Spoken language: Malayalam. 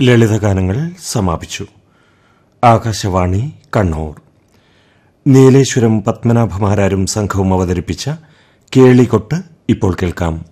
ലളിതഗാനങ്ങൾ സമാപിച്ചു. ആകാശവാണി കണ്ണൂർ. നീലേശ്വരം പത്മനാഭമാരാരും സംഘവും അവതരിപ്പിച്ച കേളികൊട്ട് ഇപ്പോൾ കേൾക്കാം.